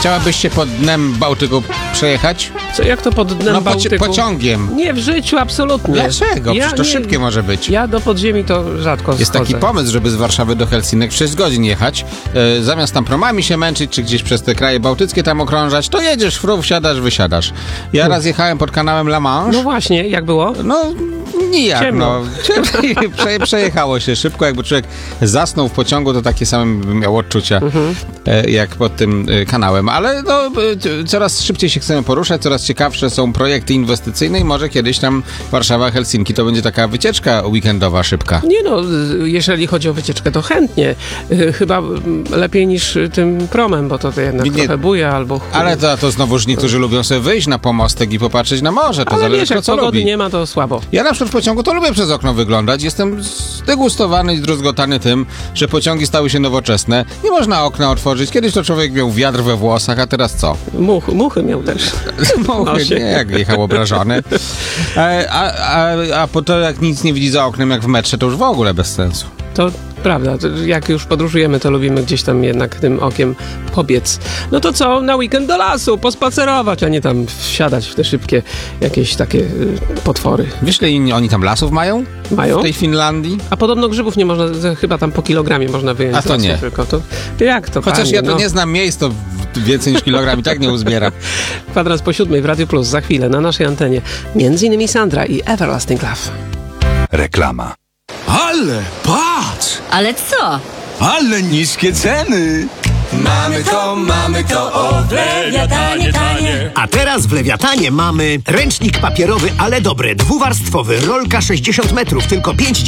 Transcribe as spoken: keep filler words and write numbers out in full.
Chciałabyś się pod dnem Bałtyku przejechać? Co, jak to pod dnem No Bałtyku? poci- pociągiem. Nie, w życiu absolutnie. Dlaczego? Przecież to nie- szybkie może być. Ja do podziemi to rzadko Jest taki schodzę. pomysł, żeby z Warszawy do Helsinek w sześć godzin jechać. E, zamiast tam promami się męczyć, czy gdzieś przez te kraje bałtyckie tam okrążać, to jedziesz, frów, wsiadasz, wysiadasz. Ja raz jechałem pod kanałem La Manche. No właśnie, jak było? No, nijak, Ciemno. no. Prze, przejechało się szybko, jakby człowiek zasnął w pociągu, to takie same by miał odczucia Mhm. e, jak pod tym e, kanałem. Ale no, e, coraz szybciej się chcemy poruszać, coraz ciekawsze są projekty inwestycyjne i może kiedyś tam Warszawa-Helsinki to będzie taka wycieczka weekendowa szybka. Nie no, jeżeli chodzi o wycieczkę, to chętnie. Y, Chyba mm, lepiej niż y, tym promem, bo to, to jednak Nie- trochę buja albo... chuj. Ale to, to znowuż niektórzy lubią sobie wyjść na pomostek i popatrzeć na morze, to Ale zależy wiesz, kto jak co pogody lubi. nie ma, to słabo. Ja na przykład w pociągu to lubię przez okno wyglądać. Jestem zdegustowany i zdruzgotany tym, że pociągi stały się nowoczesne. Nie można okna otworzyć. Kiedyś to człowiek miał wiatr we włosach, a teraz co? Much, muchy miał też. Muchy, się- nie, jak jechał obrażony. E, A, a, a po to jak nic nie widzi za oknem, jak w metrze, to już w ogóle bez sensu. To prawda, to jak już podróżujemy, to lubimy gdzieś tam jednak tym okiem pobiec. No to co, na weekend do lasu, pospacerować, a nie tam wsiadać w te szybkie jakieś takie y, potwory. Wiesz, ile inni- oni tam lasów mają Mają? w tej Finlandii? A podobno grzybów nie można, z- chyba tam po kilogramie można wyjąć. A z to lasu nie. Tylko to, jak to, Chociaż panie, ja to no. nie znam miejsc, to więcej niż kilogram i tak nie uzbieram. Kwadrans po siódmej w Radio Plus, za chwilę na naszej antenie. Między innymi Sandra i Everlasting Love. Reklama. Ale patrz! Ale co? Ale niskie ceny! Mamy to, mamy to, o Lewiatanie, tanie. A teraz w Lewiatanie mamy ręcznik papierowy, ale dobry, dwuwarstwowy, rolka sześćdziesiąt metrów, tylko pięć